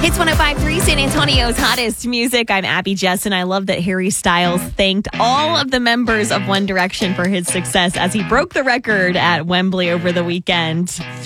Hits 105.3, San Antonio's hottest music. I'm Abby Jess, and I love that Harry Styles thanked all of the members of One Direction for his success as he broke the record at Wembley over the weekend.